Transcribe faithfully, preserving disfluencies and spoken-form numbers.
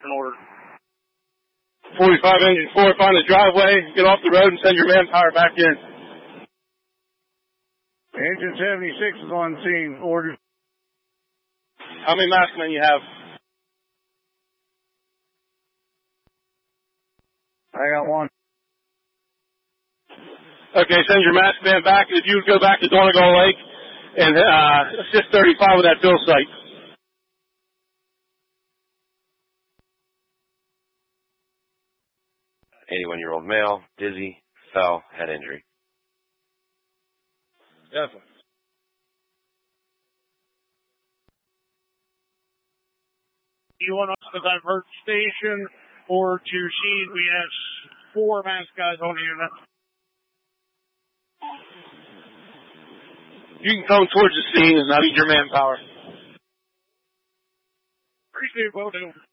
In order. forty-five engine four, find the driveway, get off the road, and send your manpower back in. Engine seventy-six is on scene. Order. How many masked men you have? I got one. Okay, send your masked man back. If you would go back to Donegal Lake and uh, assist thirty-five with that fill site. eighty-one-year-old male, dizzy, fell, head injury. Definitely. You want us to divert station or to scene? We have four masked guys on the unit. You can come towards the scene and I need your manpower. Appreciate it, will do.